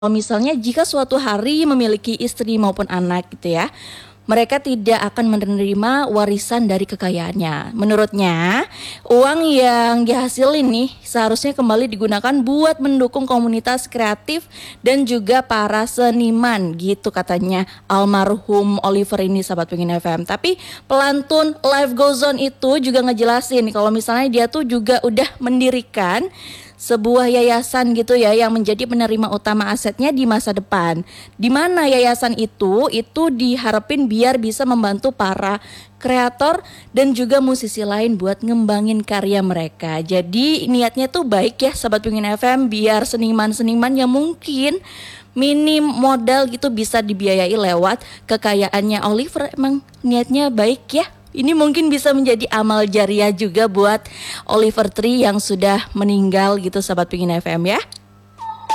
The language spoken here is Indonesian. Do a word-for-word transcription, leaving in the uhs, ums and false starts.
Kalau misalnya jika suatu hari memiliki istri maupun anak gitu ya, mereka tidak akan menerima warisan dari kekayaannya. Menurutnya, uang yang dihasilin nih seharusnya kembali digunakan buat mendukung komunitas kreatif dan juga para seniman gitu katanya almarhum Oliver ini, sahabat Pengen F M. Tapi pelantun Life Goes On itu juga ngejelasin kalau misalnya dia tuh juga udah mendirikan sebuah yayasan gitu ya yang menjadi penerima utama asetnya di masa depan. Di mana yayasan itu itu diharapin biar bisa membantu para kreator dan juga musisi lain buat ngembangin karya mereka. Jadi niatnya tuh baik ya sahabat Pengen F M, biar seniman-seniman yang mungkin minim modal gitu bisa dibiayai lewat kekayaannya Oliver. Emang niatnya baik ya. Ini mungkin bisa menjadi amal jariah juga buat Oliver Tree yang sudah meninggal gitu sahabat Pengen F M ya.